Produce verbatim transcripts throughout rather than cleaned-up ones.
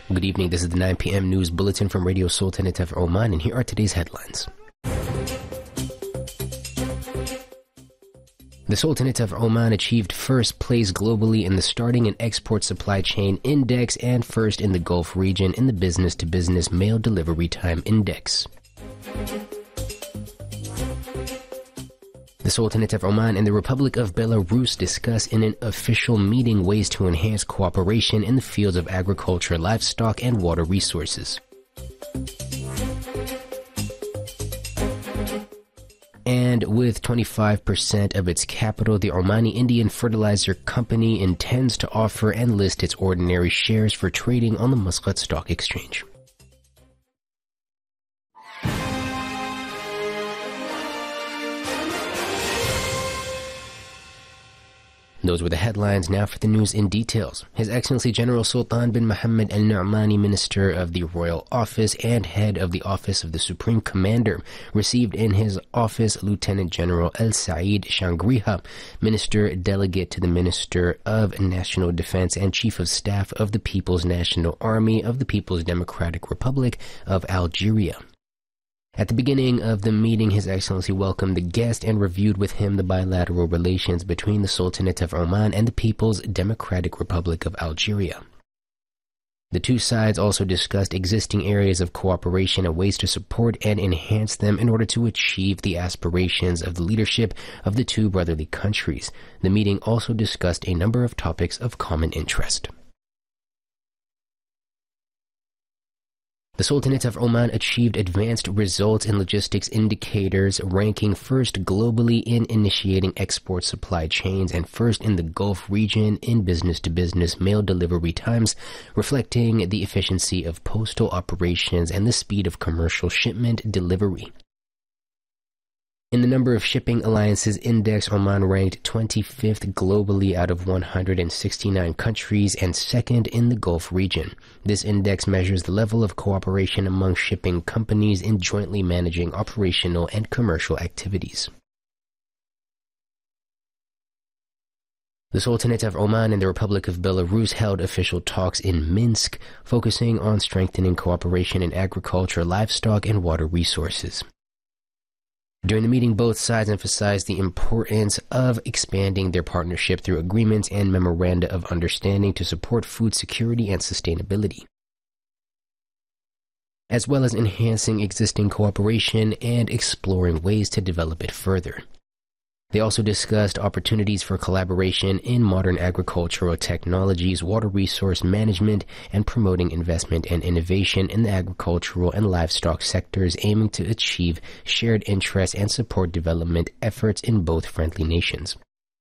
Good evening, this is the nine p m news bulletin from Radio Sultanate of Oman, and here are today's headlines. The Sultanate of Oman achieved first place globally in the Starting and Export Supply Chain Index and first in the Gulf region in the Business-to-Business Mail Delivery Time Index. The Sultanate of Oman and the Republic of Belarus discuss in an official meeting ways to enhance cooperation in the fields of agriculture, livestock, and water resources. And with twenty-five percent of its capital, the Omani Indian Fertilizer Company intends to offer and list its ordinary shares for trading on the Muscat Stock Exchange. Those were the headlines. Now for the news in details. His Excellency General Sultan bin Mohammed Al Nu'mani, Minister of the Royal Office and Head of the Office of the Supreme Commander, received in his office Lieutenant General Al Saeed Shangriha, Minister Delegate to the Minister of National Defense and Chief of Staff of the People's National Army of the People's Democratic Republic of Algeria. At the beginning of the meeting, His Excellency welcomed the guest and reviewed with him the bilateral relations between the Sultanate of Oman and the People's Democratic Republic of Algeria. The two sides also discussed existing areas of cooperation and ways to support and enhance them in order to achieve the aspirations of the leadership of the two brotherly countries. The meeting also discussed a number of topics of common interest. The Sultanate of Oman achieved advanced results in logistics indicators, ranking first globally in initiating export supply chains and first in the Gulf region in business-to-business mail delivery times, reflecting the efficiency of postal operations and the speed of commercial shipment delivery. In the number of shipping alliances index, Oman ranked twenty-fifth globally out of one hundred sixty-nine countries and second in the Gulf region. This index measures the level of cooperation among shipping companies in jointly managing operational and commercial activities. The Sultanate of Oman and the Republic of Belarus held official talks in Minsk, focusing on strengthening cooperation in agriculture, livestock, and water resources. During the meeting, both sides emphasized the importance of expanding their partnership through agreements and memoranda of understanding to support food security and sustainability, as well as enhancing existing cooperation and exploring ways to develop it further. They also discussed opportunities for collaboration in modern agricultural technologies, water resource management, and promoting investment and innovation in the agricultural and livestock sectors, aiming to achieve shared interests and support development efforts in both friendly nations.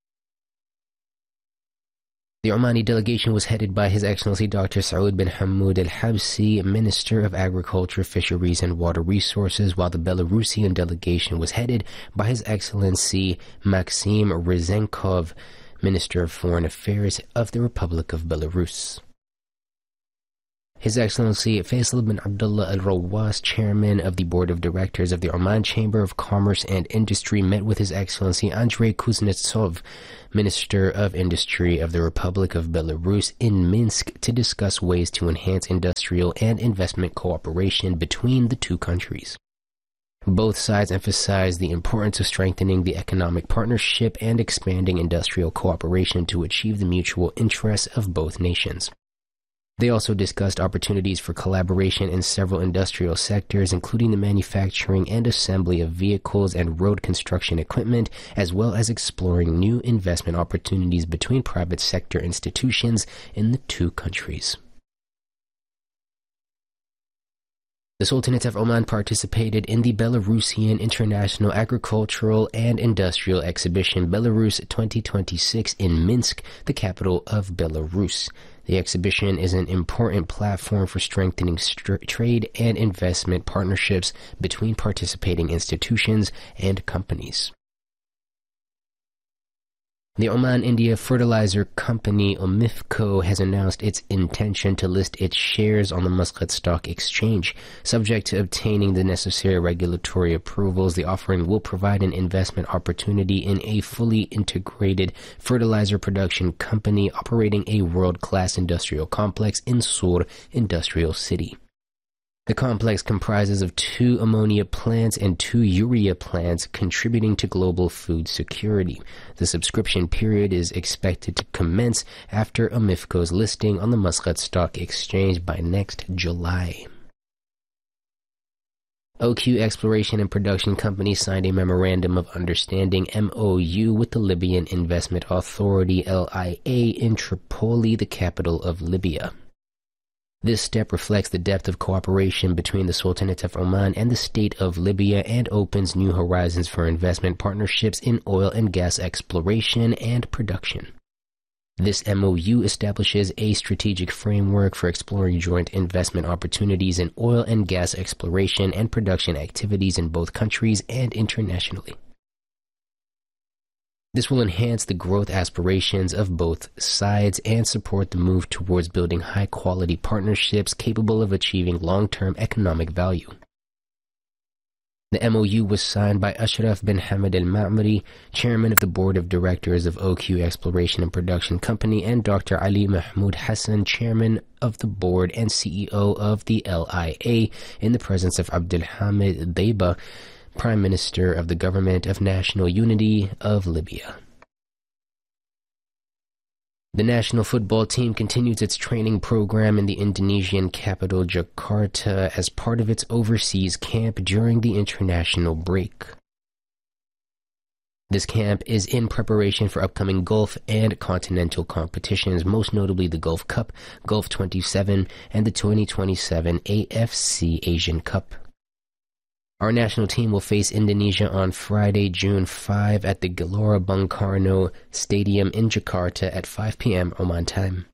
The Omani delegation was headed by His Excellency Doctor Saud bin Hamoud Al Habsi, Minister of Agriculture, Fisheries, and Water Resources, while the Belarusian delegation was headed by His Excellency Maxim Ryzenkov, Minister of Foreign Affairs of the Republic of Belarus. His Excellency Faisal bin Abdullah Al Rawas, Chairman of the Board of Directors of the Oman Chamber of Commerce and Industry, met with His Excellency Andrei Kuznetsov, Minister of Industry of the Republic of Belarus, in Minsk to discuss ways to enhance industrial and investment cooperation between the two countries. Both sides emphasized the importance of strengthening the economic partnership and expanding industrial cooperation to achieve the mutual interests of both nations. They also discussed opportunities for collaboration in several industrial sectors, including the manufacturing and assembly of vehicles and road construction equipment, as well as exploring new investment opportunities between private sector institutions in the two countries. The Sultanate of Oman participated in the Belarusian International Agricultural and Industrial Exhibition Belarus twenty twenty-six in Minsk, the capital of Belarus. The exhibition is an important platform for strengthening st- trade and investment partnerships between participating institutions and companies. The Oman India Fertilizer Company, OMIFCO, has announced its intention to list its shares on the Muscat Stock Exchange. Subject to obtaining the necessary regulatory approvals, the offering will provide an investment opportunity in a fully integrated fertilizer production company operating a world-class industrial complex in Sur Industrial City. The complex comprises of two ammonia plants and two urea plants, contributing to global food security. The subscription period is expected to commence after OMIFCO's listing on the Muscat Stock Exchange by next July. O Q Exploration and Production Company signed a Memorandum of Understanding M O U with the Libyan Investment Authority L I A in Tripoli, the capital of Libya. This step reflects the depth of cooperation between the Sultanate of Oman and the State of Libya and opens new horizons for investment partnerships in oil and gas exploration and production. This M O U establishes a strategic framework for exploring joint investment opportunities in oil and gas exploration and production activities in both countries and internationally. This will enhance the growth aspirations of both sides and support the move towards building high-quality partnerships capable of achieving long-term economic value. The M O U was signed by Ashraf bin Hamad al-Ma'mari, chairman of the board of directors of O Q Exploration and Production Company, and Doctor Ali Mahmoud Hassan, chairman of the board and C E O of the L I A, in the presence of Abdelhamid Deiba, Prime Minister of the Government of National Unity of Libya. The national football team continues its training program in the Indonesian capital Jakarta as part of its overseas camp during the international break. This camp is in preparation for upcoming Gulf and continental competitions, most notably the Gulf Cup, Gulf twenty-seven, and the twenty twenty-seven A F C Asian Cup. Our national team will face Indonesia on Friday, June fifth at the Gelora Bung Karno Stadium in Jakarta at five p m Oman time.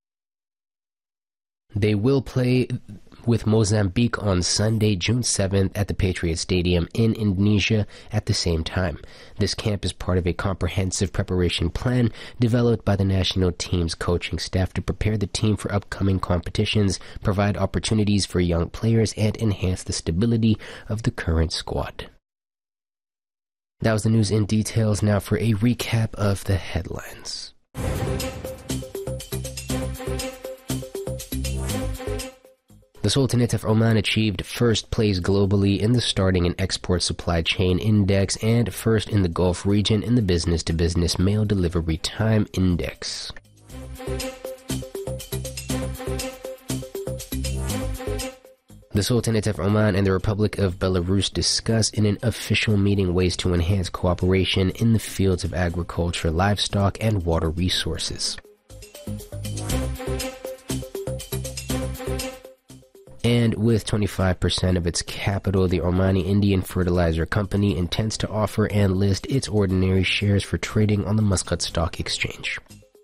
They will play with Mozambique on Sunday, June seventh at the Patriot Stadium in Indonesia at the same time. This camp is part of a comprehensive preparation plan developed by the national team's coaching staff to prepare the team for upcoming competitions, provide opportunities for young players, and enhance the stability of the current squad. That was the news in details. Now for a recap of the headlines. The Sultanate of Oman achieved first place globally in the Starting and Export Supply Chain Index and first in the Gulf region in the Business-to-Business Mail Delivery Time Index. The Sultanate of Oman and the Republic of Belarus discuss in an official meeting ways to enhance cooperation in the fields of agriculture, livestock, and water resources. And with twenty-five percent of its capital, the Omani Indian Fertilizer Company intends to offer and list its ordinary shares for trading on the Muscat Stock Exchange.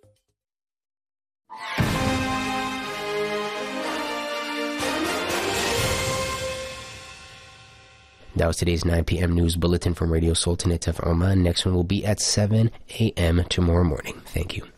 That was today's nine p m news bulletin from Radio Sultanate of Oman. Next one will be at seven a m tomorrow morning. Thank you.